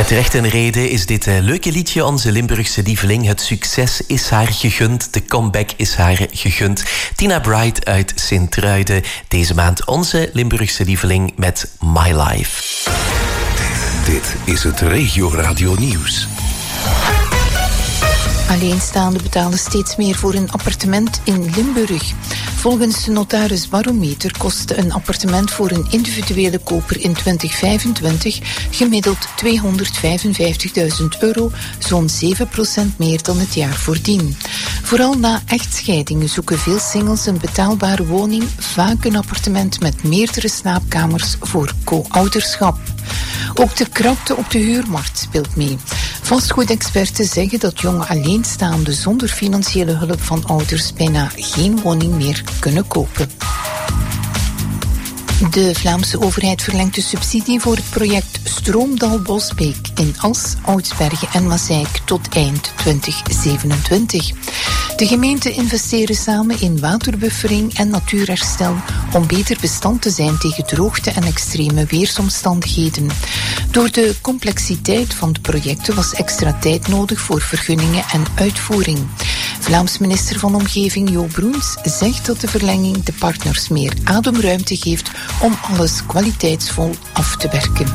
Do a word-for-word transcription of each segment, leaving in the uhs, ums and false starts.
Met recht en reden is dit uh, leuke liedje onze Limburgse lieveling. Het succes is haar gegund, de comeback is haar gegund. Tina Bright uit Sint-Truiden. Deze maand onze Limburgse lieveling met My Life. Dit is het Regio Radio Nieuws. Alleenstaanden betalen steeds meer voor een appartement in Limburg. Volgens de notarisbarometer kostte een appartement voor een individuele koper in twintig vijfentwintig gemiddeld tweehonderdvijfenvijftigduizend euro, zo'n zeven procent meer dan het jaar voordien. Vooral na echtscheidingen zoeken veel singles een betaalbare woning, vaak een appartement met meerdere slaapkamers voor co-ouderschap. Ook de krapte op de huurmarkt speelt mee. Vastgoedexperten zeggen dat jonge alleenstaanden zonder financiële hulp van ouders bijna geen woning meer kunnen kopen. De Vlaamse overheid verlengt de subsidie voor het project Stroomdal-Bosbeek in As, Oudsbergen en Mazeik tot eind twintig zevenentwintig. De gemeenten investeren samen in waterbuffering en natuurherstel om beter bestand te zijn tegen droogte en extreme weersomstandigheden. Door de complexiteit van de projecten was extra tijd nodig voor vergunningen en uitvoering. Vlaams minister van Omgeving Jo Broens zegt dat de verlenging de partners meer ademruimte geeft om alles kwaliteitsvol af te werken.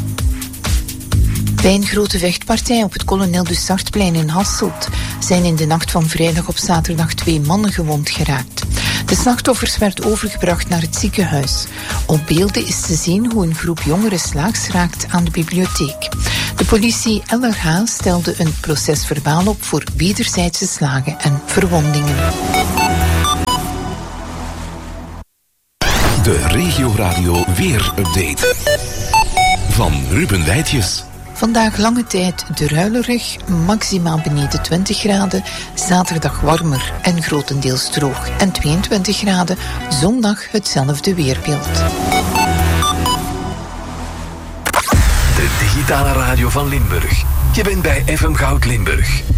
Bij een grote vechtpartij op het Kolonel Dussardplein in Hasselt zijn in de nacht van vrijdag op zaterdag twee mannen gewond geraakt. De slachtoffers werd overgebracht naar het ziekenhuis. Op beelden is te zien hoe een groep jongeren slaags raakt aan de bibliotheek. De politie L R H stelde een procesverbaal op voor wederzijdse slagen en verwondingen. De Regio Radio Weer-update van Ruben Wijtjes. Vandaag lange tijd de ruilerig, maximaal beneden twintig graden. Zaterdag warmer en grotendeels droog en tweeëntwintig graden. Zondag hetzelfde weerbeeld. De digitale radio van Limburg. Je bent bij F M Goud Limburg.